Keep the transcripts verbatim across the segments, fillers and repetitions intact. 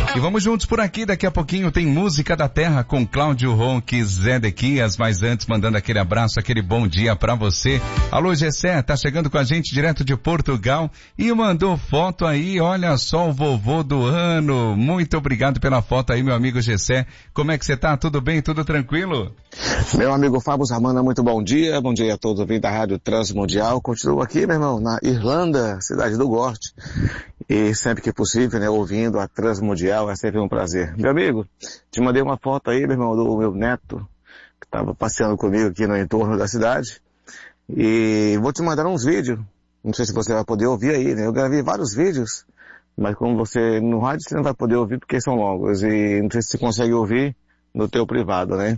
E vamos juntos por aqui, daqui a pouquinho tem Música da Terra com Cláudio Ronque, Zé Dequias, mas antes mandando aquele abraço, aquele bom dia pra você. Alô Gessé, tá chegando com a gente direto de Portugal e mandou foto aí, olha só o vovô do ano. Muito obrigado pela foto aí, meu amigo Gessé. Como é que você tá? Tudo bem? Tudo tranquilo? Meu amigo Fábio Zamana, muito bom dia. Bom dia a todos ouvintes da Rádio Transmundial. Continuo aqui, meu irmão, na Irlanda, cidade do Gorte. E sempre que possível, né, ouvindo a Transmundial, é sempre um prazer. Meu amigo, te mandei uma foto aí, meu irmão, do meu neto, que estava passeando comigo aqui no entorno da cidade. E vou te mandar uns vídeos. Não sei se você vai poder ouvir aí, né? Eu gravei vários vídeos, mas como você, no rádio você não vai poder ouvir porque são longos. E não sei se você consegue ouvir no teu privado, né?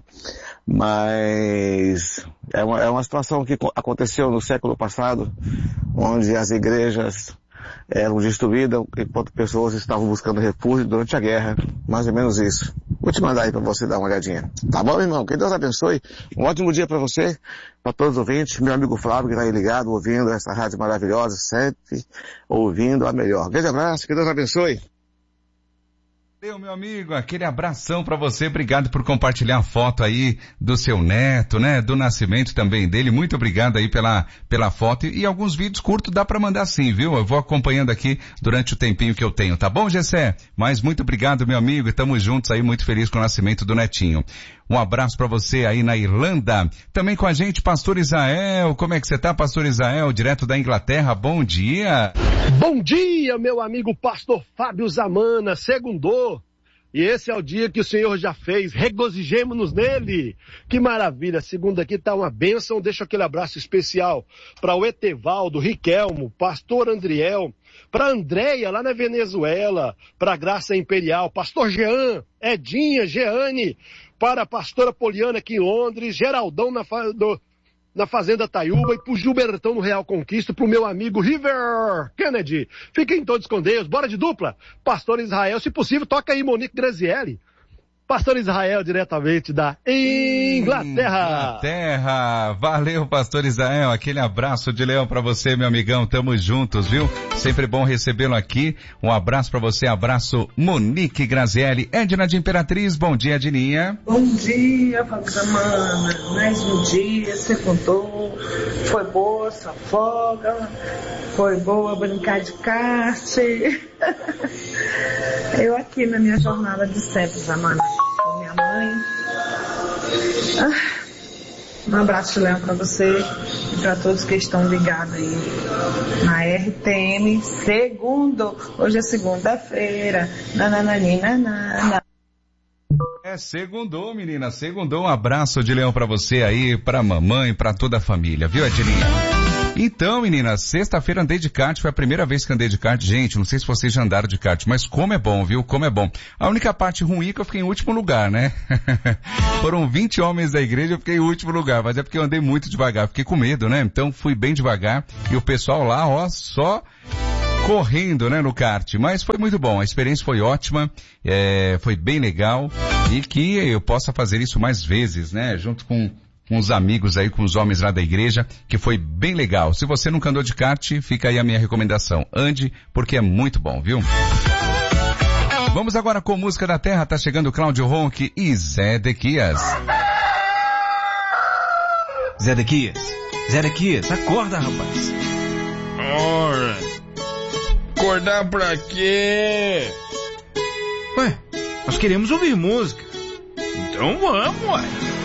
Mas é uma, é uma situação que aconteceu no século passado, onde as igrejas eram destruídas enquanto pessoas estavam buscando refúgio durante a guerra. Mais ou menos isso. Vou te mandar aí para você dar uma olhadinha. Tá bom, irmão? Que Deus abençoe. Um ótimo dia para você, para todos os ouvintes. Meu amigo Flávio, que está aí ligado, ouvindo essa rádio maravilhosa, sempre ouvindo a melhor. Grande abraço, que Deus abençoe. Meu, meu amigo, aquele abração pra você, obrigado por compartilhar a foto aí do seu neto, né, do nascimento também dele, muito obrigado aí pela, pela foto e, e alguns vídeos curtos dá pra mandar sim, viu? Eu vou acompanhando aqui durante o tempinho que eu tenho, tá bom, Gessé? Mas muito obrigado, meu amigo, e tamo juntos aí, muito feliz com o nascimento do netinho. Um abraço pra você aí na Irlanda. Também com a gente, Pastor Israel. Como é que você tá, Pastor Israel? Direto da Inglaterra. Bom dia. Bom dia, meu amigo Pastor Fábio Zamana. Segundou. E esse é o dia que o Senhor já fez. Regozijemo-nos nele. Que maravilha. Segunda aqui tá uma bênção. Deixo aquele abraço especial para o Etevaldo, Riquelmo, Pastor Andriel, para Andréia lá na Venezuela, para Graça Imperial, Pastor Jean, Edinha, Jeane, para a pastora Poliana aqui em Londres, Geraldão na, fa do, na Fazenda Taiúba e pro Gilbertão no Real Conquista, pro meu amigo River Kennedy. Fiquem todos com Deus, bora de dupla. Pastor Israel, se possível, toca aí Monique Grazielli. Pastor Israel, diretamente da Inglaterra. Inglaterra. Valeu, Pastor Israel. Aquele abraço de leão pra você, meu amigão. Tamo juntos, viu? Sempre bom recebê-lo aqui. Um abraço pra você. Abraço, Monique Grazielli. Edna de Imperatriz. Bom dia, Edninha. Bom dia, Fábio Zamana. Mais um dia, você contou. Foi boa sua folga. Foi boa brincar de kart. Eu aqui na minha jornada de sempre, Zamana. Com minha mãe. Ah, um abraço de leão pra você e pra todos que estão ligados aí na R T M. Segundo, hoje é segunda-feira. Nananina. É, segundou, menina, segundou. Um abraço de leão pra você aí, pra mamãe, pra toda a família, viu, Edninha? Então, meninas, sexta-feira andei de kart, foi a primeira vez que andei de kart. Gente, não sei se vocês já andaram de kart, mas como é bom, viu? Como é bom. A única parte ruim é que eu fiquei em último lugar, né? Foram vinte homens da igreja, eu fiquei em último lugar, mas é porque eu andei muito devagar, fiquei com medo, né? Então fui bem devagar e o pessoal lá, ó, só correndo, né, no kart. Mas foi muito bom, a experiência foi ótima, é, foi bem legal e que eu possa fazer isso mais vezes, né? Junto com com os amigos aí, com os homens lá da igreja, que foi bem legal. Se você nunca andou de kart, fica aí a minha recomendação. Ande, porque é muito bom, viu? Vamos agora com Música da Terra. Tá chegando Cláudio Ronque e Zé Dequias. Zé Dequias, Zé Dequias, acorda, rapaz. Ora, acordar pra quê? Ué, nós queremos ouvir música. Então vamos, ué.